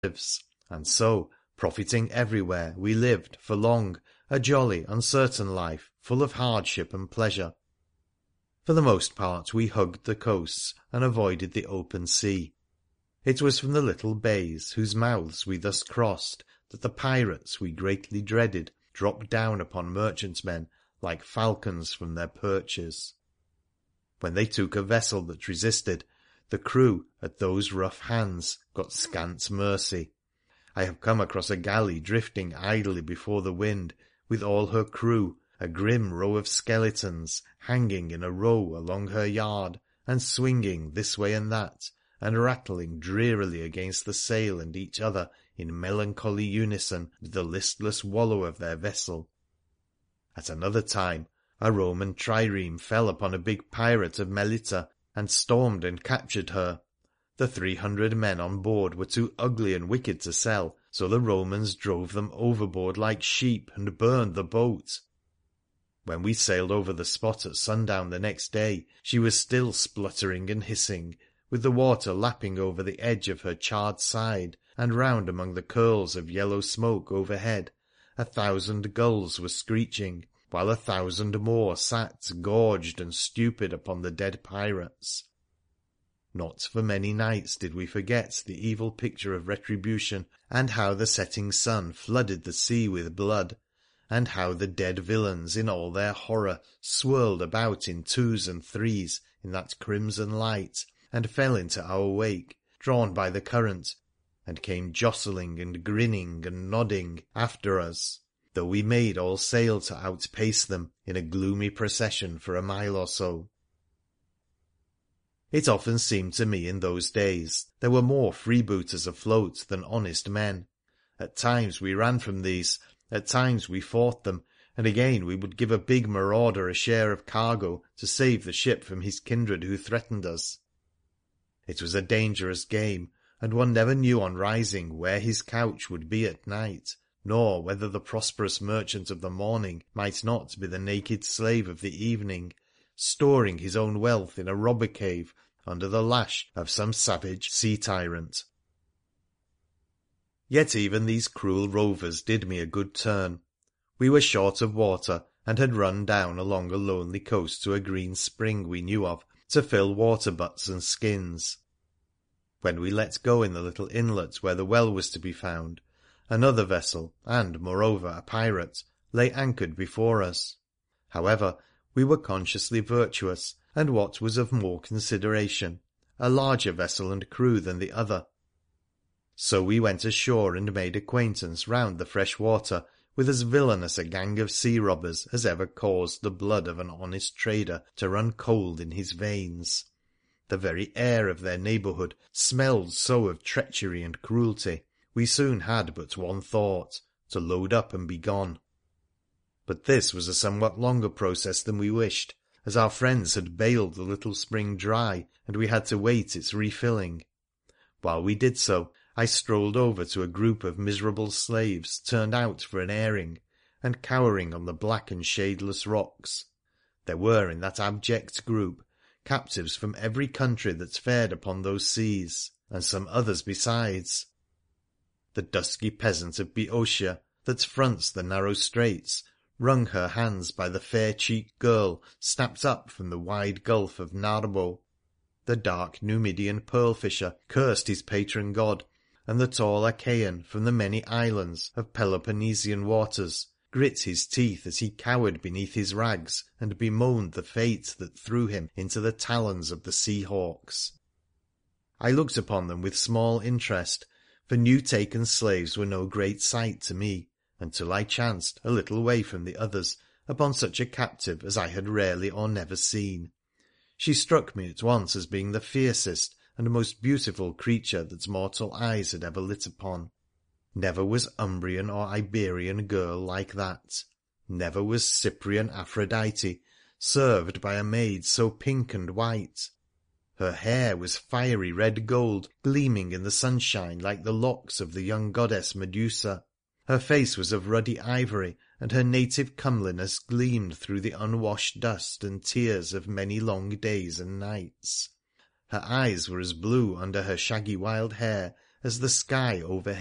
lives, and so, profiting everywhere, we lived, for long, a jolly, uncertain life, full of hardship and pleasure. For the most part we hugged the coasts and avoided the open sea. It was from the little bays whose mouths we thus crossed that the pirates we greatly dreaded dropped down upon merchantmen like falcons from their perches. When they took a vessel that resisted, the crew at those rough hands got scant mercy. I have come across a galley drifting idly before the wind, with all her crew, a grim row of skeletons, hanging in a row along her yard, and swinging this way and that, and rattling drearily against the sail and each other in melancholy unison with the listless wallow of their vessel. At another time, a Roman trireme fell upon a big pirate of Melita, and stormed and captured her. The 300 men on board were too ugly and wicked to sell, so the Romans drove them overboard like sheep and burned the boat. When we sailed over the spot at sundown the next day, she was still spluttering and hissing, with the water lapping over the edge of her charred side, and round among the curls of yellow smoke overhead 1,000 gulls were screeching, while 1,000 more sat gorged and stupid upon the dead pirates. Not for many nights did we forget the evil picture of retribution, and how the setting sun flooded the sea with blood, and how the dead villains in all their horror swirled about in twos and threes in that crimson light, and fell into our wake, drawn by the current, and came jostling and grinning and nodding after us, though we made all sail to outpace them in a gloomy procession for a mile or so. It often seemed to me in those days there were more freebooters afloat than honest men. At times we ran from these, at times we fought them, and again we would give a big marauder a share of cargo to save the ship from his kindred who threatened us. It was a dangerous game, and one never knew on rising where his couch would be at night, nor whether the prosperous merchant of the morning might not be the naked slave of the evening, storing his own wealth in a robber cave under the lash of some savage sea-tyrant. Yet even these cruel rovers did me a good turn. We were short of water, and had run down along a lonely coast to a green spring we knew of to fill water butts and skins. When we let go in the little inlet where the well was to be found, another vessel, and, moreover, a pirate, lay anchored before us. However, we were consciously virtuous, and what was of more consideration, a larger vessel and crew than the other. So we went ashore and made acquaintance round the fresh water with as villainous a gang of sea robbers as ever caused the blood of an honest trader to run cold in his veins. The very air of their neighbourhood smelled so of treachery and cruelty, we soon had but one thought, to load up and be gone. But this was a somewhat longer process than we wished, as our friends had bailed the little spring dry, and we had to wait its refilling. While we did so, I strolled over to a group of miserable slaves turned out for an airing, and cowering on the black and shadeless rocks. There were in that abject group captives from every country that fared upon those seas, and some others besides. The dusky peasant of Boeotia, that fronts the narrow straits, wrung her hands by the fair-cheeked girl snapped up from the wide gulf of Narbo. The dark Numidian pearl-fisher cursed his patron god, and the tall Achaean from the many islands of Peloponnesian waters grit his teeth as he cowered beneath his rags and bemoaned the fate that threw him into the talons of the sea-hawks. I looked upon them with small interest, for new-taken slaves were no great sight to me, until I chanced, a little way from the others, upon such a captive as I had rarely or never seen. She struck me at once as being the fiercest and most beautiful creature that mortal eyes had ever lit upon. Never was Umbrian or Iberian girl like that. Never was Cyprian Aphrodite served by a maid so pink and white. Her hair was fiery red gold, gleaming in the sunshine like the locks of the young goddess Medusa. Her face was of ruddy ivory, and her native comeliness gleamed through the unwashed dust and tears of many long days and nights. Her eyes were as blue under her shaggy wild hair as the sky overhead.